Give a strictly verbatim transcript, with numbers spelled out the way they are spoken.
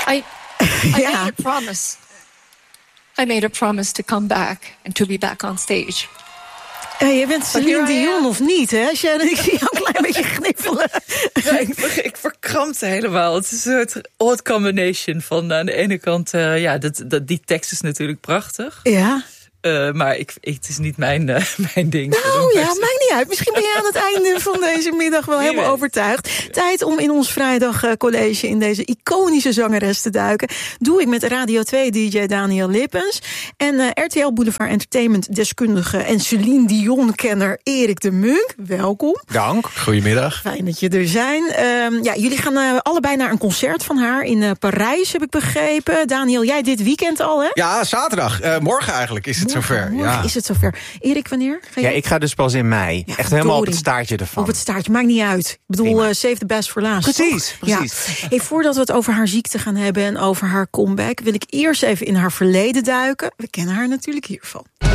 I, I Ja. made a promise. I made a promise to come back and to be back on stage. Hey, je bent Celine here I Dion am. of niet, hè? Sharon, ik zie jou een klein beetje gniffelen. Ja, ik, ver- ik verkrampte helemaal. Het is een soort odd combination van aan de ene kant... Uh, ja, dat, dat, die tekst is natuurlijk prachtig. Ja. Uh, maar ik, ik, het is niet mijn, uh, mijn ding. Nou ja, maakt niet uit. Misschien ben je aan het einde van deze middag wel helemaal weet. overtuigd. Tijd om in ons vrijdagcollege in deze iconische zangeres te duiken. Doe ik met Radio twee D J Daniel Lippens. En uh, R T L Boulevard Entertainment deskundige en Celine Dion-kenner Erik de Munk. Welkom. Dank. Goedemiddag. Fijn dat je er zijn. Uh, ja, jullie gaan uh, allebei naar een concert van haar in uh, Parijs, heb ik begrepen. Daniel, jij dit weekend al, hè? Ja, zaterdag. Uh, morgen eigenlijk is het zover. Morgen Ja. is het zover. Erik, wanneer? Ga je... Ja, ik ga dus pas in mei. Ja, Echt helemaal op verdorie. het staartje ervan. Op het staartje, maakt niet uit. Ik bedoel, Prima. uh, save the best for last. Precies, toch? precies. Ja. Hey, voordat we het over haar ziekte gaan hebben en over haar comeback, wil ik eerst even in haar verleden duiken. We kennen haar natuurlijk hiervan.